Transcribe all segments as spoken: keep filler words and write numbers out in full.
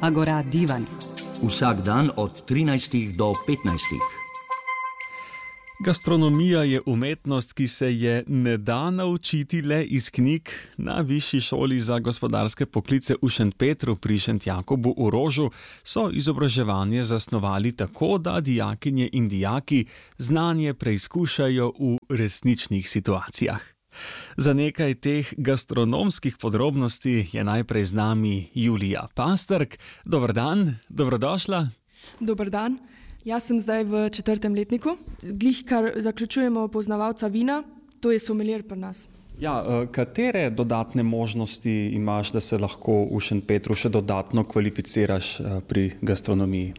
Agora Divan. Vsak dan od trinajstih do petnajstih. Gastronomija je umetnost, ki se je ne da naučiti le iz knjig. Na Višji šoli za gospodarske poklice v Šentpetru pri Šentjakobu v Rožu so izobraževanje zasnovali tako, da dijakinje in dijaki znanje preizkušajo v resničnih situacijah. Za nekaj teh gastronomskih podrobnosti je najprej z nami Julija Pastrk. Dober dan, dobrodošla. Dober dan. Jaz sem zdaj v četrtem letniku. Glih, kar zaključujemo poznavalca vina, to je sommelier pri nas. Ja, katere dodatne možnosti imaš, da se lahko v Šentpetru še dodatno kvalificiraš pri gastronomiji?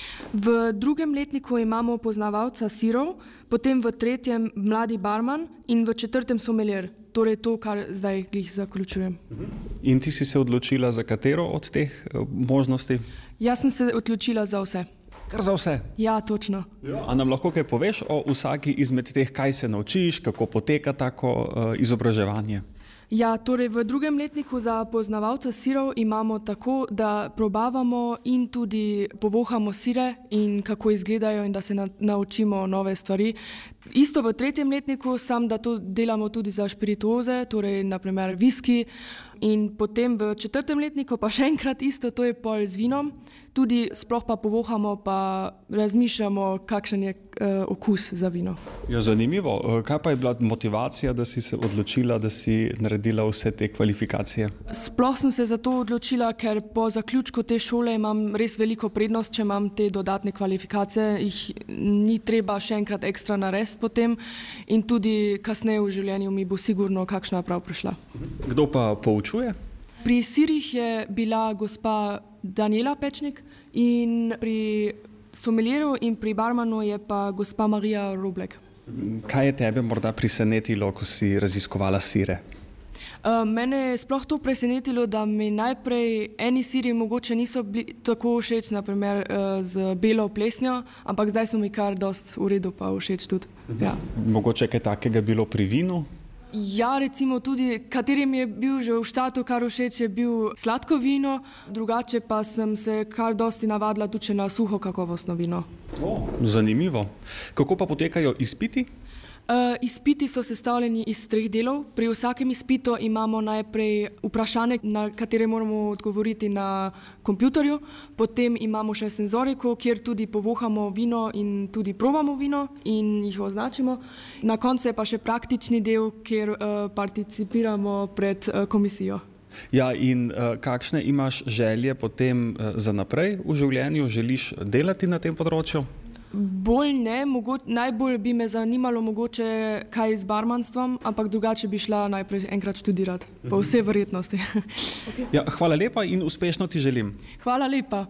V drugem letniku imamo poznavalca sirov, potem v tretjem mladi barman in v četrtem sommelier. Torej to, kar zdaj glih zaključujem. In ti si se odločila za katero od teh možnosti? Jaz sem se odločila za vse. Kar za vse? Ja, točno. Ja. A nam lahko kaj poveš o vsaki izmed teh, kaj se naučiš, kako poteka tako uh, izobraževanje? Ja, torej v drugem letniku za poznavalca sirov imamo tako, da probavamo in tudi povohamo sire in kako izgledajo in da se na, naučimo nove stvari. Isto v tretjem letniku, sam da to delamo tudi za špirituoze, torej naprimer viski, in potem v četrtem letniku pa še enkrat isto, to je pol z vinom, tudi sploh pa povohamo pa razmišljamo, kakšen je uh, okus za vino. Ja, zanimivo. Kaj pa je bila motivacija, da si se odločila, da si naredila vse te kvalifikacije? Sploh sem se za to odločila, ker po zaključku te šole imam res veliko prednost, če imam te dodatne kvalifikacije, jih ni treba še enkrat ekstra narediti potem in tudi kasneje v življenju mi bo sigurno kakšna prav prišla. Kdo pa poučuje? Pri sirih je bila gospa Daniela Pečnik in pri sommelieru in pri barmanu je pa gospa Marija Roblek. Kaj je tebe morda presenetilo, ko si raziskovala sire? Uh, mene je sploh to presenetilo, da mi najprej eni siri mogoče niso bili tako všeč, naprimer uh, z belo plesnjo, ampak zdaj so mi kar dost v redu pa všeč tudi. Uh-huh. Ja. Mogoče kaj takega bilo pri vinu? Ja, recimo tudi, katerim je bil že v štatu kar všeč, je bil sladko vino, drugače pa sem se kar dosti navadila tudi na suho kakovostno vino. O, zanimivo. Kako pa potekajo izpiti? Uh, izpiti so sestavljeni iz treh delov. Pri vsakem izpitu imamo najprej vprašanje, na katere moramo odgovoriti na kompjutorju, potem imamo še senzoriko, kjer tudi povohamo vino in tudi probamo vino in jih označimo. Na koncu je pa še praktični del, kjer uh, participiramo pred uh, komisijo. Ja, in uh, kakšne imaš želje potem uh, za naprej v življenju? Želiš delati na tem področju? Bolj ne, mogo, najbolj bi me zanimalo mogoče kaj z barmanstvom, ampak drugače bi šla najprej enkrat študirati, po vsej verjetnosti. Okay. Ja, hvala lepa in uspešno ti želim. Hvala lepa.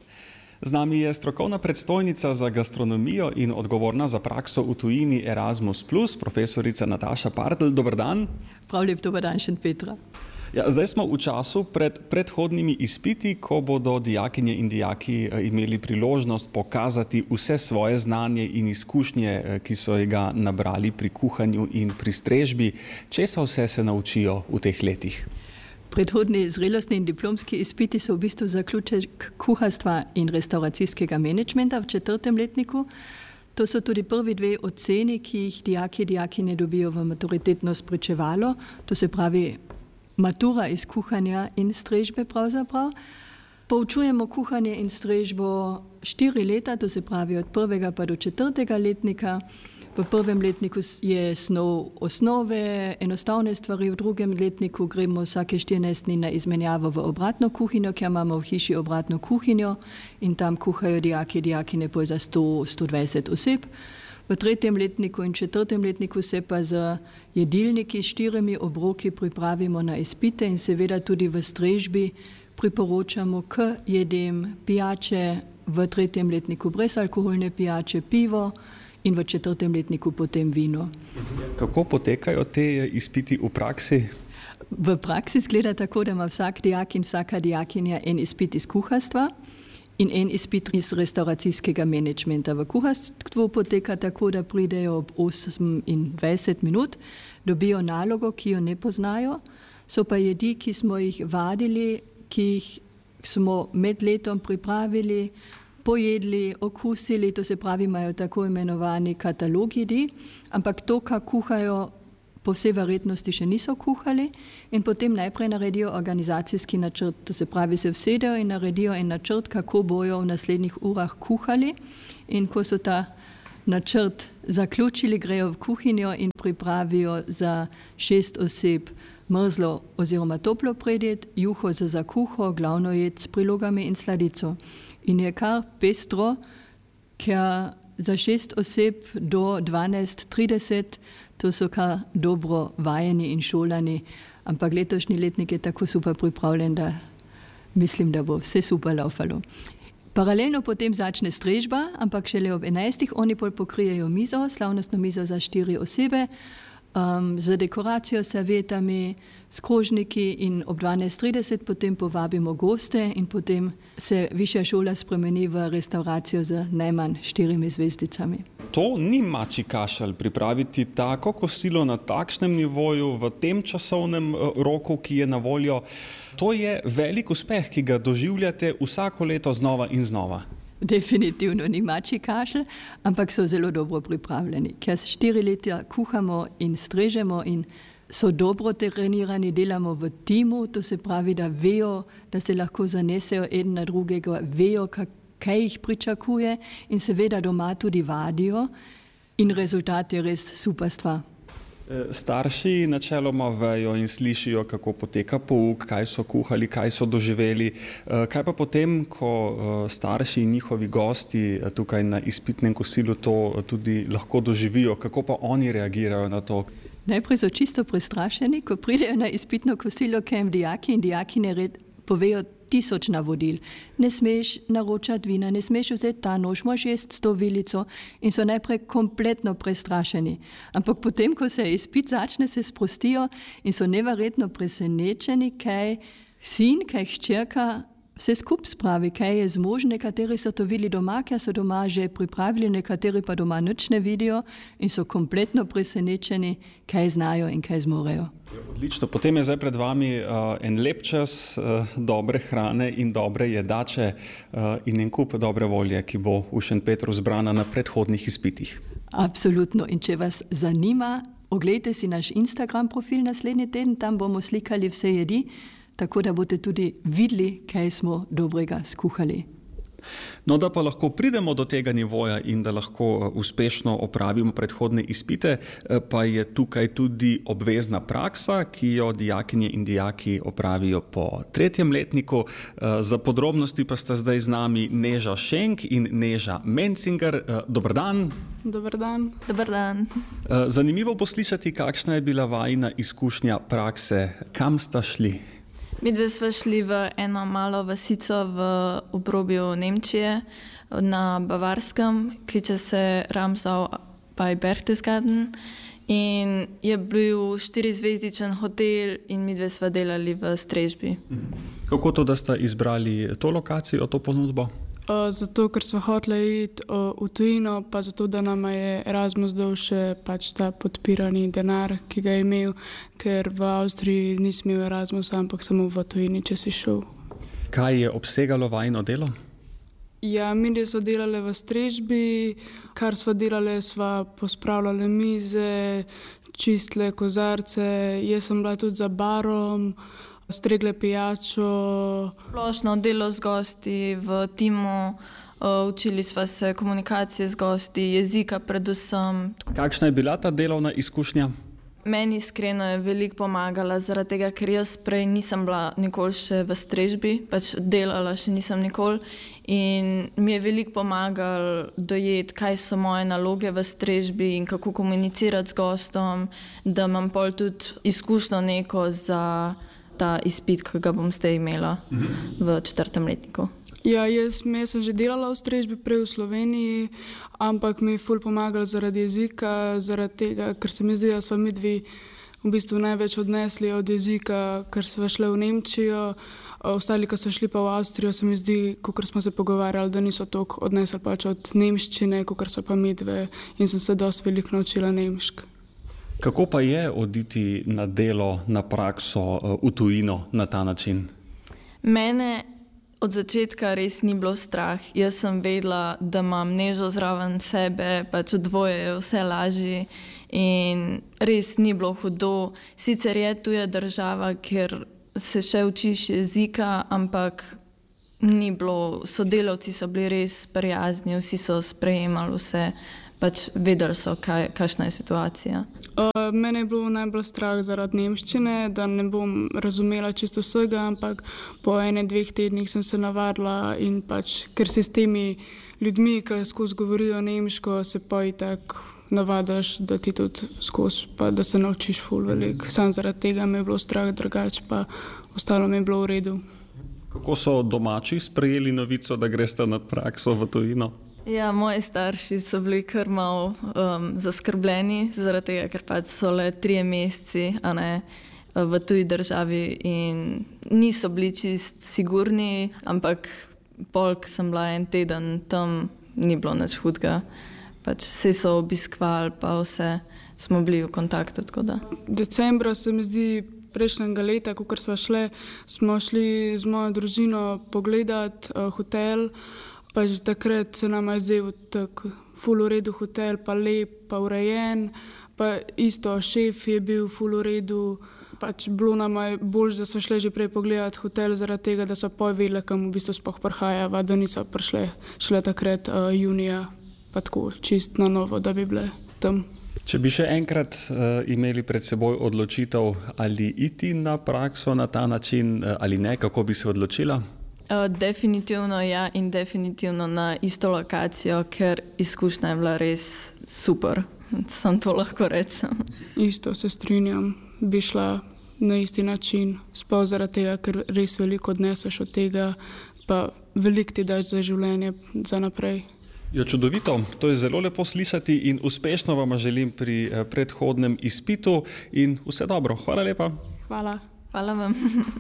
Z nami je strokovna predstojnica za gastronomijo in odgovorna za prakso v tujini Erasmus plus, profesorica Nataša Partl. Dober dan. Prav lep dober dan, Šentpetra. Ja, zdaj smo v času pred predhodnimi izpiti, ko bodo dijakinje in dijaki imeli priložnost pokazati vse svoje znanje in izkušnje, ki so ga nabrali pri kuhanju in pri strežbi. Česa vse se naučijo v teh letih? Predhodni zrelostni in diplomski izpiti so v bistvu zaključek kuharstva in restauracijskega menedžmenta v četrtem letniku. To so tudi prvi dve oceni, ki jih dijaki, dijakinje dobijo v maturitetno spričevalo. To se pravi matura iz kuhanja in strežbe pravzaprav. Poučujemo kuhanje in strežbo štiri leta, to se pravi od prvega pa do četrtega letnika. V prvem letniku je snov osnove, enostavne stvari, v drugem letniku gremo vsake štirinajst dni na izmenjavo v obratno kuhinjo, kjer imamo v hiši obratno kuhinjo in tam kuhajo dijaki, dijakine pol za sto do sto dvajset oseb. V tretjem letniku in četrtem letniku se pa z jedilniki s štirimi obroki pripravimo na izpite in seveda tudi v strežbi priporočamo k jedem pijače, v tretjem letniku brezalkoholne pijače, pivo in v četrtem letniku potem vino. Kako potekajo te izpiti v praksi? V praksi izgleda tako, da ima vsak dijak in vsaka dijakinja en izpit iz kuharstva in en izpit iz restauracijskega menedžmenta. V kuharstvu poteka tako, da pridejo ob osemindvajset minut, dobijo nalogo, ki jo ne poznajo, so pa jedi, ki smo jih vadili, ki jih smo med letom pripravili, pojedli, okusili, to se pravi, imajo tako imenovani katalog jedi, ampak to, kar kuhajo, po vsej verjetnosti še niso kuhali in potem najprej naredijo organizacijski načrt, to se pravi, se vsedejo in naredijo en načrt, kako bojo v naslednjih urah kuhali in ko so ta načrt zaključili, grejo v kuhinjo in pripravijo za šest oseb mrzlo oziroma toplo predjed, juho za zakuho, glavno jed s prilogami in sladico. In je kar pestro, ker za šest oseb do dvanajst trideset, to so kar dobro vajeni in šolani, ampak letošnji letnik je tako super pripravljen, da mislim, da bo vse super laufalo. Paralelno potem začne strežba, ampak šele ob enajstih oni pol pokrijejo mizo, slavnostno mizo za štiri osebe, um, z dekoracijo, servetami, s krožniki in ob dvanajst trideset potem povabimo goste in potem se višja šola spremeni v restauracijo z najmanj štirimi zvezdicami. To ni mačji kašelj pripraviti tako kosilo na takšnem nivoju v tem časovnem roku, ki je na voljo. To je velik uspeh, ki ga doživljate vsako leto znova in znova. Definitivno ni mačji kašelj, ampak so zelo dobro pripravljeni. Ker štiri leta kuhamo in strežemo in so dobro trenirani, delamo v timu, to se pravi, da vejo, da se lahko zanesejo eden na drugega, vejo, kaj jih pričakuje in seveda doma tudi vadijo in rezultat je res super stvar. Starši načeloma vejo in slišijo, kako poteka pouk, kaj so kuhali, kaj so doživeli. Kaj pa potem, ko starši in njihovi gosti tukaj na izpitnem kosilu to tudi lahko doživijo, kako pa oni reagirajo na to? Najprej so čisto prestrašeni, ko pridejo na izpitno kosilo, ker jim dijaki in dijakine povejo tisoč navodil. Ne smeš naročati vina, ne smeš vzeti ta nož, moraš jesti s to vilico in so najprej kompletno prestrašeni. Ampak potem, ko se izpit začne, se sprostijo in so neverjetno presenečeni, kaj sin, kaj hčerka vse skup spravi, kaj je zmožen. Nekateri so to videli doma, ker so doma že pripravili, nekateri pa doma nič ne vidijo in so kompletno presenečeni, kaj znajo in kaj zmorejo. Odlično, potem je zdaj pred vami uh, en lep čas uh, dobre hrane in dobre jedače uh, in en kup dobre volje, ki bo v Šentpetru zbrana na predhodnih izpitih. Absolutno, in če vas zanima, oglejte si naš Instagram profil naslednji teden, tam bomo slikali vse jedi, tako da boste tudi videli, kaj smo dobrega skuhali. No, da pa lahko pridemo do tega nivoja in da lahko uspešno opravimo predhodne izpite, pa je tukaj tudi obvezna praksa, ki jo dijakinje in dijaki opravijo po tretjem letniku. Za podrobnosti pa sta zdaj z nami Neža Šenk in Neža Mencinger. Dober dan. Dober dan. Dober dan. Zanimivo poslišati, kakšna je bila vajina izkušnja prakse. Kam sta šli? Mi dve sva šli v eno malo vasico v obrobju Nemčije na Bavarskem, kliče se Ramsau bei Berchtesgaden in je bil štirizvezdičen hotel in mi dve sva delali v strežbi. Kako to, da sta izbrali to lokacijo, to ponudbo? Uh, zato, ker smo hoteli iti uh, v tujino, pa zato, da nam je Erasmus dal še pač ta podpirani denar, ki ga je imel, ker v Avstriji nisem imel Erasmusa, ampak samo v tujini, če si šel. Kaj je obsegalo vajino delo? Ja, mi smo delali v strežbi, kar smo delali, smo pospravljali mize, čistile kozarce, jaz sem bila tudi za barom, stregle pijačo. Splošno delo z gosti v timu, učili sva se komunikacije z gosti, jezika predvsem. Kakšna je bila ta delovna izkušnja? Meni iskreno je veliko pomagala, zaradi tega, ker jaz prej nisem bila nikoli še v strežbi, pač delala še nisem nikoli in mi je veliko pomagalo dojeti, kaj so moje naloge v strežbi in kako komunicirati z gostom, da imam pol tudi izkušnjo neko za ta izpit, ki ga bom zdaj imela v četrtem letniku. Ja, jaz, jaz sem že delala v strežbi prej v Sloveniji, ampak mi je ful pomagalo zaradi jezika, zaradi tega, ker se mi zdi, da sva mi dve v bistvu največ odnesli od jezika, ker sva šli v Nemčijo, ostali, ko so šli pa v Avstrijo, se mi zdi, kakor smo se pogovarjali, da niso toliko odnesli pač od nemščine, kakor so pa mi dve in sem se dosti veliko naučila nemšk. Kako pa je oditi na delo, na prakso v tujino na ta način? Mene Od začetka res ni bilo strah. Jaz sem vedela, da imam Nežo zraven sebe, pač dvoje je vse lažje in res ni bilo hudo. Sicer je tuja država, ker se še učiš jezika, ampak ni bilo, sodelavci so bili res prijazni, vsi so sprejemali vse, pač vedeli so, kaj, kakšna je situacija. Uh, mene je bilo najbolj strah zaradi nemščine, da ne bom razumela čisto vsega, ampak po ene, dveh tednih sem se navadila in pač, ker se s temi ljudmi, ki skozi govorijo nemško, se pa i tak navadaš, da ti tudi skozi, pa da se naučiš ful veliko. Sam zaradi tega me je bilo strah, drugače pa ostalo mi je bilo v redu. Kako so domači sprejeli novico, da greste na prakso v tujino? Ja, moji starši so bili kar malo um, zaskrbljeni, zaradi tega, ker pač so le trije meseci, a ne, v tuji državi in niso bili čist sigurni, ampak polk sem bila en teden tam, ni bilo nič hudega. Pač vsi so obiskovali, pa vse smo bili v kontaktu, tako da. Decembra se mi zdi prejšnjega leta, ko smo šli, smo šli z mojo družino pogledat uh, hotel. Pa že takrat se nam je zdel tak ful v redu hotel, pa lep, pa urejen, pa isto šef je bil ful v redu, pač bilo nam je bolj, da so šli že prej pogledati hotel zaradi tega, da so povedali, kam v bistvu sploh prihajava, da niso prišli šle takrat uh, junija, pa tako čist na novo, da bi bile tam. Če bi še enkrat uh, imeli pred seboj odločitev, ali iti na prakso na ta način uh, ali ne, kako bi se odločila? Uh, definitivno ja in definitivno na isto lokacijo, ker izkušnja je bila res super, sam to lahko rečem. Isto se strinjam, bi šla na isti način, sploh zaradi tega, ker res veliko odneseš od tega, pa veliko ti daš za življenje za naprej. Jo, čudovito, to je zelo lepo slišati in uspešno vam želim pri predhodnem izpitu in vse dobro. Hvala lepa. Hvala. Hvala vam.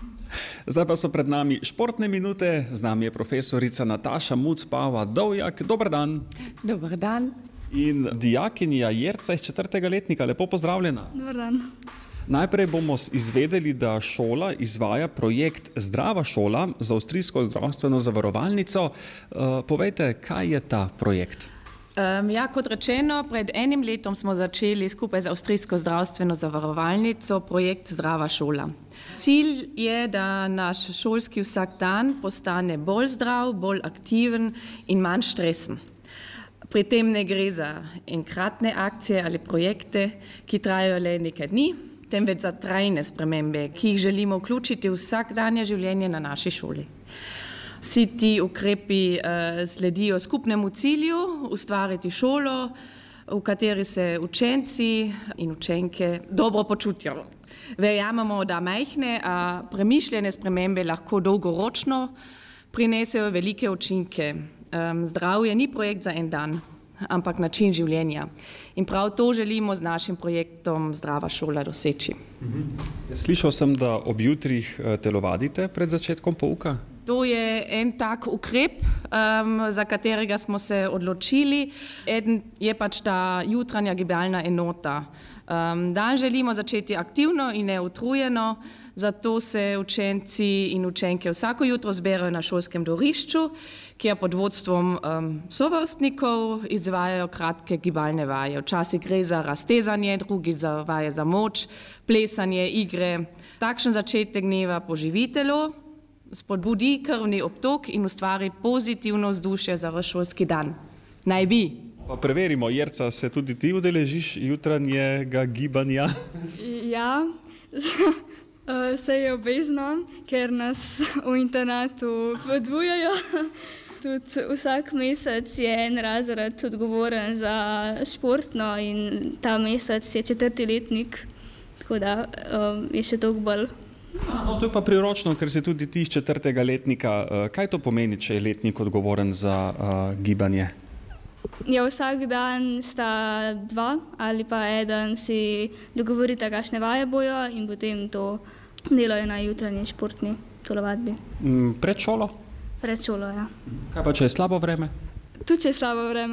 Zdaj pa so pred nami športne minute, z nami je profesorica Nataša Muc-Pava-Dovjak. Dobar dan. Dobar dan. In dijakinja Jerca iz četrtega letnika, lepo pozdravljena. Dobar dan. Najprej bomo izvedeli, da šola izvaja projekt Zdrava šola za avstrijsko zdravstveno zavarovalnico. Uh, povejte, kaj je ta projekt? Um, ja, kot rečeno, pred enim letom smo začeli skupaj z avstrijsko zdravstveno zavarovalnico projekt Zdrava šola. Cilj je, da naš šolski vsakdan postane bolj zdrav, bolj aktiven in manj stresen. Pri tem ne gre za enkratne akcije ali projekte, ki trajajo le nekaj dni, temveč za trajne spremembe, ki jih želimo vključiti v vsakdanje življenje na naši šoli. Vsi ti ukrepi uh, sledijo skupnemu cilju, ustvariti šolo, v kateri se učenci in učenke dobro počutijo. Verjamemo, da majhne, a premišljene spremembe lahko dolgoročno prinesejo velike učinke. Um, zdravje ni projekt za en dan, ampak način življenja. In prav to želimo z našim projektom Zdrava šola doseči. Mhm. Slišal sem, da ob jutrih telovadite pred začetkom pouka? To je en tak ukrep, um, za katerega smo se odločili. Eden je pač ta jutranja gibalna enota. Um, dan želimo začeti aktivno in neutrujeno, zato se učenci in učenke vsako jutro zberajo na šolskem dvorišču, kjer pod vodstvom um, sovrstnikov izvajajo kratke gibalne vaje. Včasih gre za raztezanje, drugi za vaje za moč, plesanje, igre. Takšen začetek dneva poživi telo, spodbudi krvni obtok in ustvari pozitivno vzdušje za vaš šolski dan. Naj bi. Pa preverimo, Jerca, se tudi ti udeležiš jutranjega gibanja? Ja, se je obvezno, ker nas v internatu spodbujajo. Tudi vsak mesec je en razred odgovoren za športno in ta mesec je četrti letnik, tako da um, je še toliko bolj. No, to je pa priročno, ker si tudi ti iz četrtega letnika. Kaj to pomeni, če je letnik odgovoren za uh, gibanje? Ja, vsak dan sta dva ali pa eden si dogovorita, kakšne vaje bojo in potem to delajo na jutranji športni telovadbi. Pred šolo? Pred šolo, ja. Kaj pa, če je slabo vreme? Tudi če je slabo vreme.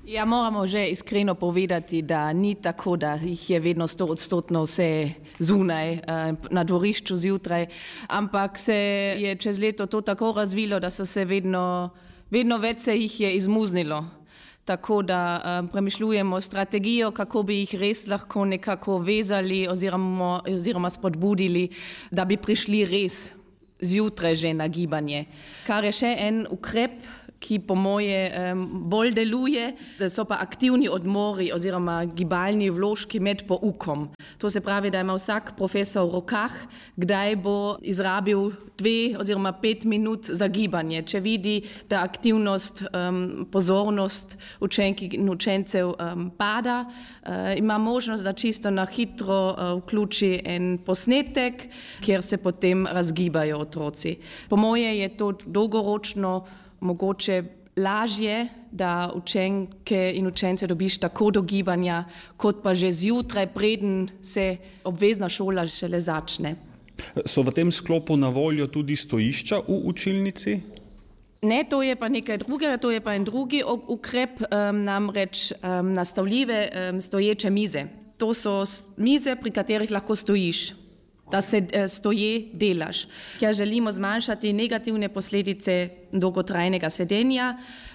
Ja, moramo že iskreno povedati, da ni tako, da jih je vedno sto odstotno vse zunaj, na dvorišču zjutraj, ampak se je čez leto to tako razvilo, da so se vedno, vedno več se jih je izmuznilo. Tako da um, premišljujemo strategijo, kako bi jih res lahko nekako vezali oziroma, oziroma spodbudili, da bi prišli res zjutraj že na gibanje. Kar je še en ukrep, ki po moje um, bolj deluje, da so pa aktivni odmori oziroma gibalni vložki med poukom. To se pravi, da ima vsak profesor v rokah, kdaj bo izrabil dve oziroma pet minut za gibanje. Če vidi, da aktivnost, um, pozornost učenki in učencev um, pada, uh, ima možnost, da čisto na hitro uh, vključi en posnetek, kjer se potem razgibajo otroci. Po moje je to dolgoročno mogoče lažje, da učenke in učence dobiš tako do gibanja, kot pa že zjutraj, preden se obvezna šola šele začne. So v tem sklopu na voljo tudi stojišča v učilnici? Ne, to je pa nekaj drugega, to je pa en drugi ukrep, um, namreč um, nastavljive um, stoječe mize. To so mize, pri katerih lahko stojiš, da se stoje delaš. Ker želimo zmanjšati negativne posledice dolgotrajnega sedenja,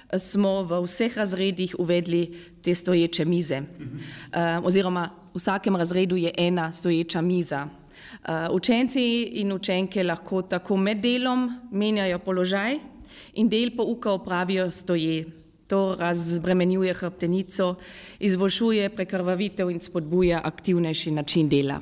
smo v vseh razredih uvedli te stoječe mize. Uh, oziroma v vsakem razredu je ena stoječa miza. Uh, učenci in učenke lahko tako med delom menjajo položaj in del pouka opravijo stoje. To razbremenjuje hrbtenico, izboljšuje prekrvavitev in spodbuja aktivnejši način dela.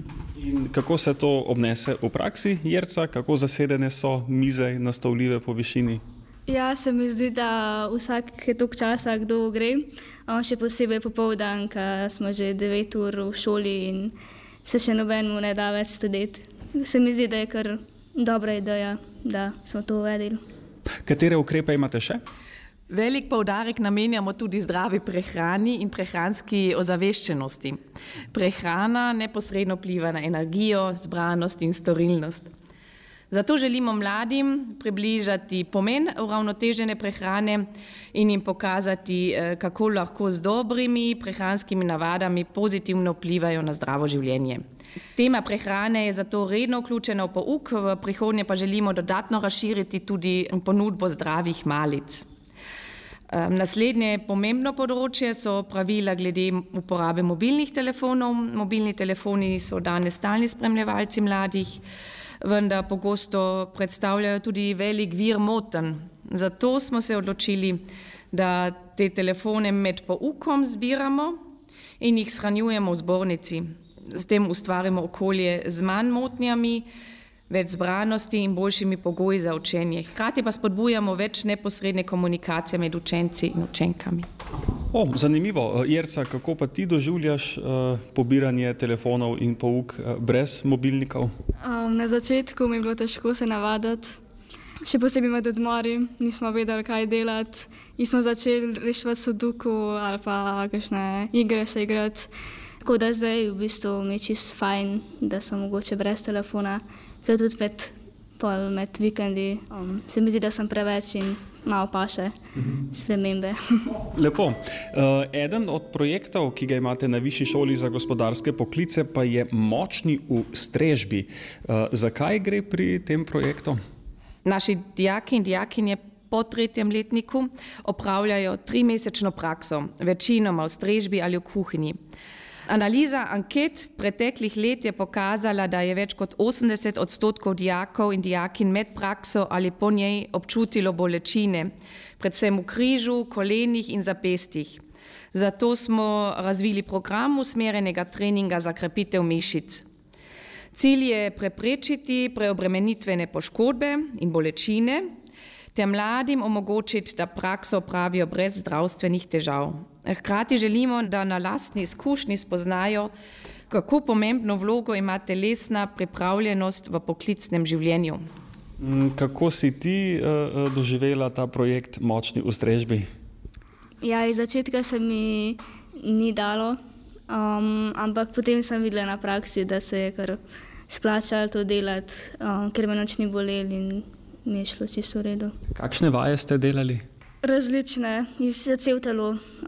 In kako se to obnese v praksi, Jerca? Kako zasedene so mize nastavljive po višini? Ja, se mi zdi, da vsak je toliko časa, kdo gre, še posebej popoldan, ko smo že devet ur v šoli in se še nobenemu ne da več studeti. Se mi zdi, da je kar dobra ideja, da smo to uvedli. Katere ukrepe imate še? Velik poudarek namenjamo tudi zdravi prehrani in prehranski ozaveščenosti. Prehrana neposredno vpliva na energijo, zbranost in storilnost. Zato želimo mladim približati pomen uravnotežene prehrane in jim pokazati, kako lahko z dobrimi prehranskimi navadami pozitivno vplivajo na zdravo življenje. Tema prehrane je zato redno vključena v pouk, v prihodnje pa želimo dodatno razširiti tudi ponudbo zdravih malic. Naslednje pomembno področje so pravila glede uporabe mobilnih telefonov. Mobilni telefoni so danes stalni spremljevalci mladih, vendar pogosto predstavljajo tudi velik vir motenj. Zato smo se odločili, da te telefone med poukom zbiramo in jih shranjujemo v zbornici. S tem ustvarimo okolje z manj motnjami, več zbranosti in boljšimi pogoji za učenje. Hkrati pa spodbujamo več neposredne komunikacije med učenci in učenkami. O, zanimivo. Jerca, kako pa ti doživljaš uh, pobiranje telefonov in pouk uh, brez mobilnikov? Um, na začetku mi je bilo težko se navaditi, še posebej med odmori, nismo vedeli, kaj delati. In smo začeli reševati sudoku ali pa kakšne igre se igrati. Tako da zdaj v bistvu mi je čisto fajn, da sem mogoče brez telefona, ker tudi med, pol, med vikendi um, se mi zdi, da sem preveč in malo paše spremembe. Lepo. Uh, eden od projektov, ki ga imate na Višji šoli za gospodarske poklice, pa je Močni v strežbi. Uh, zakaj gre pri tem projektu? Naši dijaki in dijakinje po tretjem letniku opravljajo trimesečno prakso, večinoma v strežbi ali v kuhinji. Analiza anket preteklih let je pokazala, da je več kot osemdeset odstotkov dijakov in dijakin med prakso ali po njej občutilo bolečine, predvsem v križu, kolenih in zapestih. Zato smo razvili program usmerjenega treninga za krepitev mišic. Cilj je preprečiti preobremenitvene poškodbe in bolečine, ter mladim omogočiti, da prakso opravijo brez zdravstvenih težav. Hkrati želimo, da na lastni izkušnji spoznajo, kako pomembno vlogo ima telesna pripravljenost v poklicnem življenju. Kako si ti uh, doživela ta projekt Močni v strežbi? Ja, iz začetka se mi ni dalo, um, ampak potem sem videla na praksi, da se je kar splačalo to delati, um, ker me noč ni bolelo in mi je šlo čisto v redu. Kakšne vaje ste delali? Različne, iz cel telo.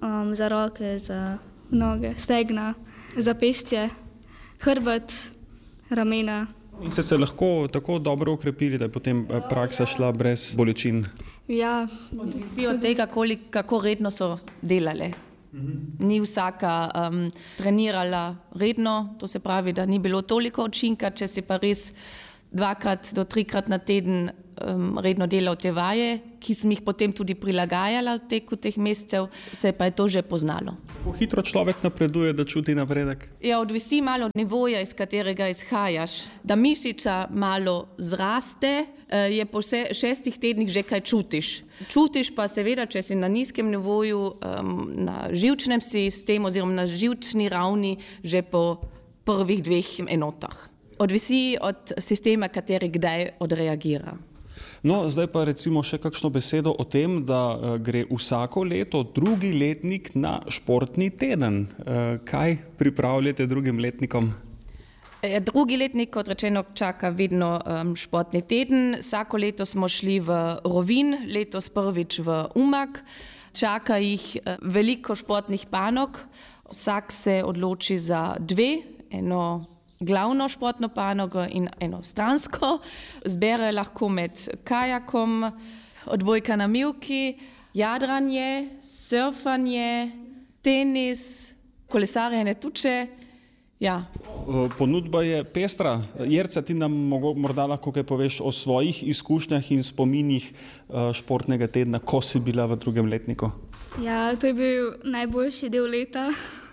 um, za roke, za noge, stegna, zapestje, hrbet, ramena. In ste se lahko tako dobro okrepili, da je potem praksa šla brez bolečin? Ja. Odvisi od tega, kolik, kako redno so delale. Ni vsaka um, trenirala redno, to se pravi, da ni bilo toliko učinka, če si pa res dvakrat do trikrat na teden um, redno delal te vaje, ki sem jih potem tudi prilagajala v teku teh mesecev, se pa je to že poznalo. Kako hitro človek napreduje, da čuti napredek? Ja, odvisi malo od nivoja, iz katerega izhajaš. Da mišica malo zraste, je po šestih tednih že kaj čutiš. Čutiš pa seveda, če si na nizkem nivoju, um, na živčnem sistemu oziroma na živčni ravni, že po prvih dveh enotah. Odvisi od sistema, kateri kdaj odreagira. No, zdaj pa recimo še kakšno besedo o tem, da gre vsako leto drugi letnik na športni teden. Kaj pripravljate drugim letnikom? Drugi letnik, kot rečeno, čaka vedno um, športni teden. Vsako leto smo šli v Rovinj, letos prvič v Umag. Čaka jih veliko športnih panog. Vsak se odloči za dve, eno glavno športno panogo in eno stransko. Zbere lahko med kajakom, odbojka na mivki, jadranje, surfanje, tenis, kolesarjenje tuče. Ja. Ponudba je pestra. Jerca, ti nam morda lahko kaj poveš o svojih izkušnjah in spominih športnega tedna, ko si bila v drugem letniku? Ja, to je bil najboljši del leta.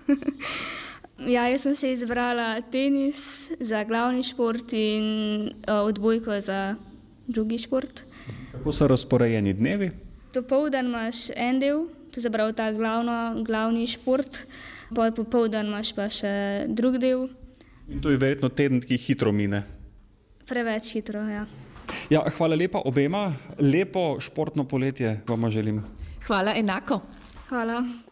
Ja, jaz sem se izbrala tenis za glavni šport in uh, odbojko za drugi šport. Kako so razporejeni dnevi? Dopoldan imaš en del, to se pravi ta glavno, glavni šport, pol popoldan imaš pa še drug del. In to je verjetno teden, ki hitro mine. Preveč hitro, ja. Ja, hvala lepa obema. Lepo športno poletje vama želim. Hvala, enako. Hvala.